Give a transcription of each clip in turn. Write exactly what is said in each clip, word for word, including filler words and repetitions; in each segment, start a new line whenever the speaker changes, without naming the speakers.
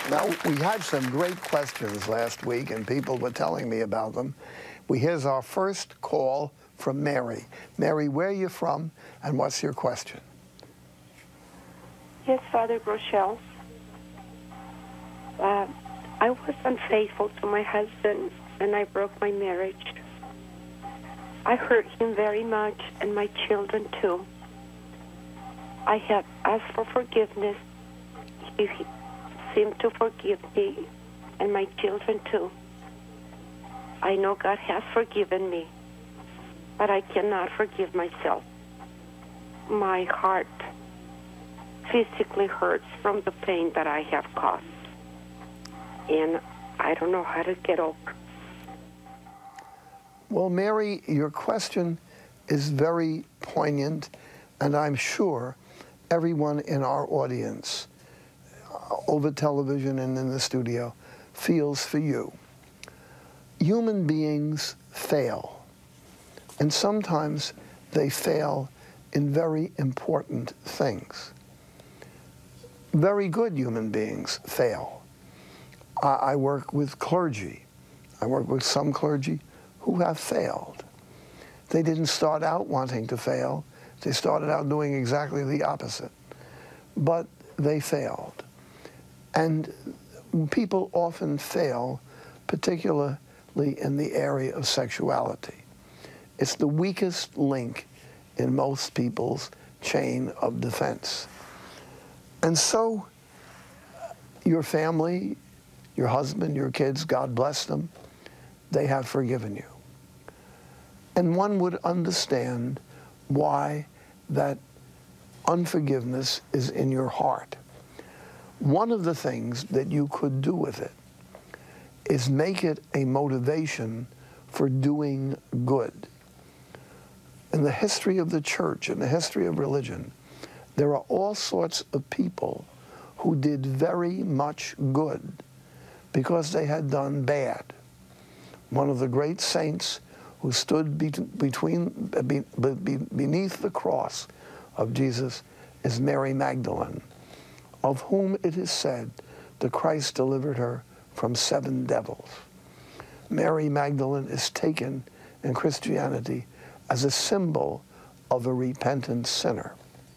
Now, we had some great questions last week, and people were telling me about them. We Here's our first call from Mary. Mary, where are you from, and what's your question?
Yes, Father Rochelle. Uh, I was unfaithful to my husband, and I broke my marriage. I hurt him very much, and my children too. I have asked for forgiveness. He seemed to forgive me, and my children too. I know God has forgiven me, but I cannot forgive myself. My heart physically hurts from the pain that I have caused, and I don't know how to get over.
Well, Mary, your question is very poignant, and I'm sure everyone in our audience, uh, over television and in the studio, feels for you. Human beings fail, and sometimes they fail in very important things. Very good human beings fail. I, I work with clergy. I work with some clergy who have failed. They didn't start out wanting to fail. They started out doing exactly the opposite. But they failed. And people often fail, particularly in the area of sexuality. It's the weakest link in most people's chain of defense. And so your family, your husband, your kids, God bless them, they have forgiven you. And one would understand why that unforgiveness is in your heart. One of the things that you could do with it is make it a motivation for doing good. In the history of the church, in the history of religion, there are all sorts of people who did very much good because they had done bad. One of the great saints who stood be between, be be beneath the cross of Jesus is Mary Magdalene, of whom it is said that Christ delivered her from seven devils. Mary Magdalene is taken in Christianity as a symbol of a repentant sinner.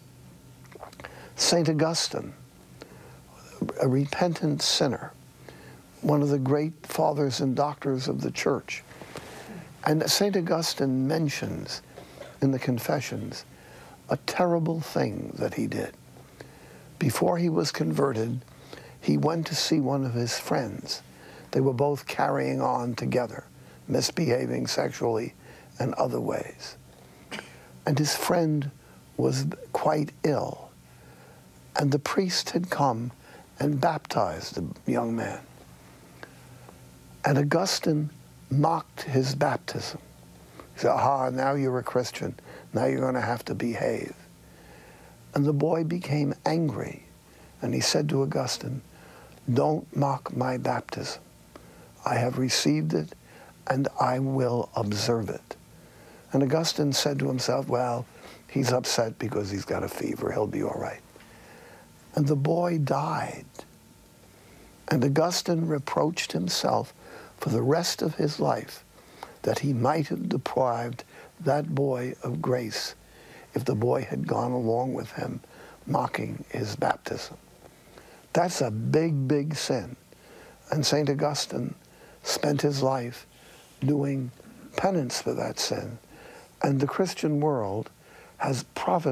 Saint Augustine, a repentant sinner, one of the great fathers and doctors of the church. And Saint Augustine mentions in the Confessions a terrible thing that he did. Before he was converted, he went to see one of his friends. They were both carrying on together, misbehaving sexually and other ways. And his friend was quite ill. And the priest had come and baptized the young man. And Augustine mocked his baptism. He said, aha, now you're a Christian. Now you're going to have to behave. And the boy became angry. And he said to Augustine, don't mock my baptism. I have received it, and I will observe it. And Augustine said to himself, well, he's upset because he's got a fever. He'll be all right. And the boy died. And Augustine reproached himself for the rest of his life that he might have deprived that boy of grace if the boy had gone along with him mocking his baptism. That's a big, big sin. And Saint Augustine spent his life doing penance for that sin. And the Christian world has profited